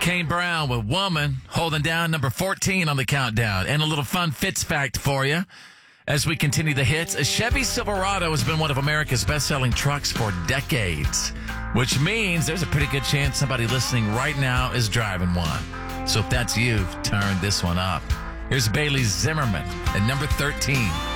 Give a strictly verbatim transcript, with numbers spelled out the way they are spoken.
Kane Brown with Woman, holding down number fourteen on the countdown. And a little fun Fitz fact for you as we continue the hits. A Chevy Silverado has been one of America's best-selling trucks for decades, which means there's a pretty good chance somebody listening right now is driving one. So if that's you, turn this one up. Here's Bailey Zimmerman at number thirteen.